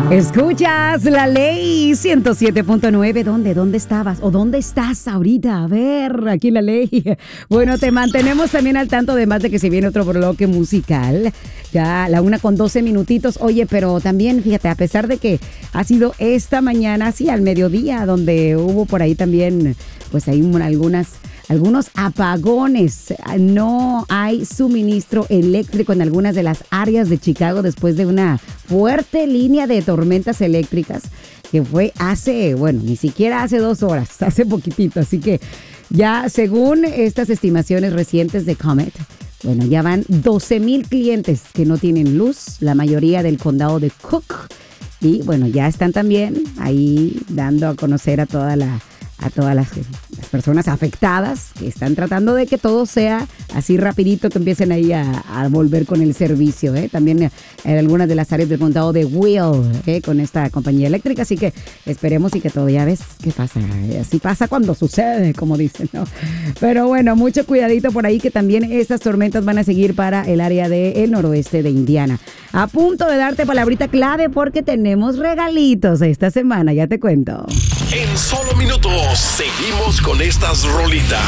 Escuchas La Ley 107.9. ¿Dónde estabas? ¿O dónde estás ahorita? A ver, aquí La Ley. Bueno, te mantenemos también al tanto, además de que se viene otro bloque musical. Ya la 1:12. Oye, pero también, fíjate, a pesar de que ha sido esta mañana, sí, al mediodía, donde hubo por ahí también, pues hay algunos apagones. No hay suministro eléctrico en algunas de las áreas de Chicago después de una fuerte línea de tormentas eléctricas que fue ni siquiera hace 2 horas, hace poquitito. Así que ya según estas estimaciones recientes de Comet, ya van 12,000 clientes que no tienen luz, la mayoría del condado de Cook. Y ya están también ahí dando a conocer a todas las personas afectadas, que están tratando de que todo sea así rapidito, que empiecen ahí a volver con el servicio. También en algunas de las áreas del condado de Will, con esta compañía eléctrica. Así que esperemos y que todo, ya ves qué pasa. Así pasa cuando sucede, como dicen, ¿no? Pero bueno, mucho cuidadito por ahí, que también estas tormentas van a seguir para el área del noroeste de Indiana. A punto de darte palabrita clave porque tenemos regalitos esta semana, ya te cuento. En solo minutos seguimos con estas rolitas.